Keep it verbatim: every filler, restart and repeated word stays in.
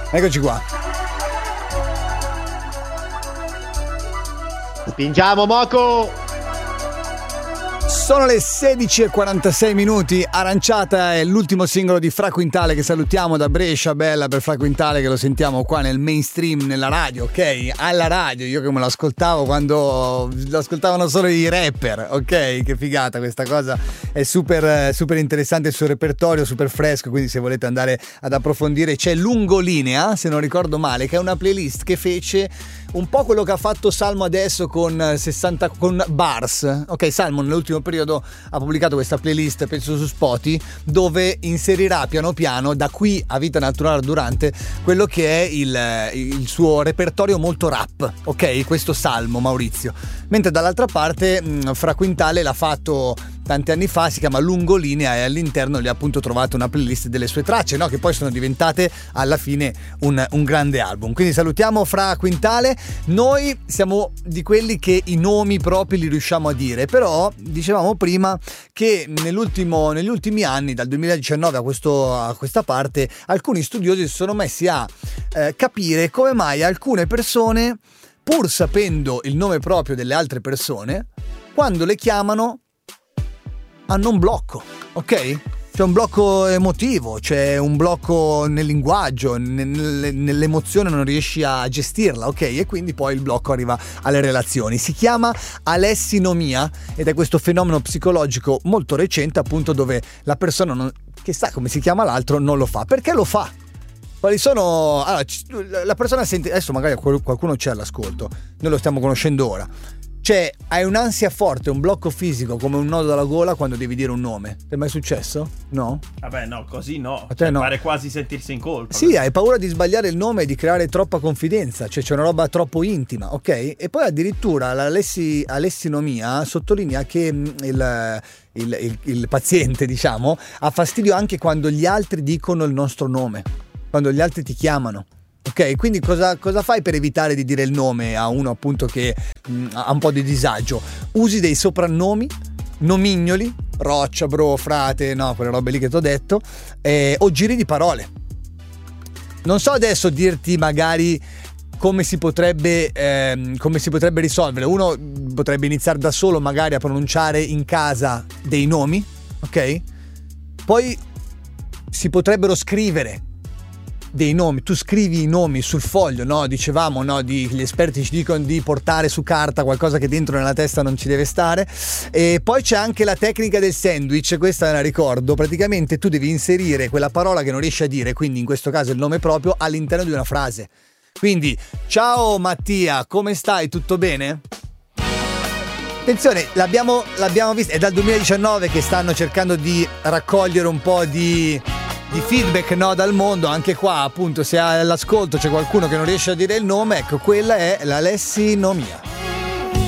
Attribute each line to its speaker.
Speaker 1: Eccoci qua.
Speaker 2: Spingiamo Moco!
Speaker 1: Sono le sedici e quarantasei minuti. Aranciata è l'ultimo singolo di Fra Quintale, che salutiamo da Brescia. Bella per Fra Quintale, che lo sentiamo qua nel mainstream, nella radio, ok? Alla radio, io che me lo ascoltavo quando lo ascoltavano solo i rapper, ok? Che figata questa cosa, è super, super interessante il suo repertorio, super fresco, quindi se volete andare ad approfondire c'è Lungolinea, se non ricordo male, che è una playlist che fece un po' quello che ha fatto Salmo adesso con sessanta con Bars, ok? Salmo nell'ultimo periodo ha pubblicato questa playlist, penso su Spotify, dove inserirà piano piano, da qui a Vita Naturale Durante, quello che è il, il suo repertorio molto rap, ok? Questo Salmo Maurizio, mentre dall'altra parte mh, Fra Quintale l'ha fatto tanti anni fa, si chiama Lungolinea, e all'interno gli ha appunto trovato una playlist delle sue tracce, no? Che poi sono diventate alla fine un, un grande album. Quindi salutiamo Fra Quintale. Noi siamo di quelli che i nomi propri li riusciamo a dire, però dicevamo prima che nell'ultimo, negli ultimi anni, dal duemiladiciannove a, questo, a questa parte, alcuni studiosi si sono messi a eh, capire come mai alcune persone, pur sapendo il nome proprio delle altre persone, quando le chiamano hanno un blocco, ok? C'è un blocco emotivo, c'è un blocco nel linguaggio, nell'emozione non riesci a gestirla, ok? E quindi poi il blocco arriva alle relazioni. Si chiama alessinomia ed è questo fenomeno psicologico molto recente, appunto, dove la persona non, che sa come si chiama l'altro non lo fa. Perché lo fa? Quali sono... Allora, la persona sente... Adesso magari qualcuno c'è all'ascolto, noi lo stiamo conoscendo ora. Cioè, hai un'ansia forte, un blocco fisico, come un nodo alla gola quando devi dire un nome. Ti è mai successo? No?
Speaker 3: Vabbè, no, così no.
Speaker 1: A te
Speaker 3: cioè,
Speaker 1: no.
Speaker 3: Pare quasi sentirsi in colpa.
Speaker 1: Sì, hai paura di sbagliare il nome e di creare troppa confidenza. Cioè, c'è una roba troppo intima, ok? E poi addirittura l'alessi, alessinomia sottolinea che il, il, il, il paziente, diciamo, ha fastidio anche quando gli altri dicono il nostro nome, quando gli altri ti chiamano. Ok, quindi cosa, cosa fai per evitare di dire il nome a uno appunto che mh, ha un po' di disagio? Usi dei soprannomi, nomignoli, roccia, bro, frate, no, quelle robe lì che ti ho detto, eh, o giri di parole. Non so adesso dirti magari come si potrebbe eh, come si potrebbe risolvere. Uno potrebbe iniziare da solo magari a pronunciare in casa dei nomi, ok? Poi si potrebbero scrivere dei nomi, tu scrivi i nomi sul foglio, no? Dicevamo, no? Di, gli esperti ci dicono di portare su carta qualcosa che dentro nella testa non ci deve stare. E poi c'è anche la tecnica del sandwich, questa me la ricordo. Praticamente tu devi inserire quella parola che non riesci a dire, quindi in questo caso il nome proprio, all'interno di una frase. Quindi, ciao Mattia, come stai? Tutto bene? Attenzione, l'abbiamo, l'abbiamo visto, è dal duemiladiciannove che stanno cercando di raccogliere un po' di di feedback, no, dal mondo. Anche qua appunto, se all'ascolto c'è qualcuno che non riesce a dire il nome, ecco, quella è l'alessinomia.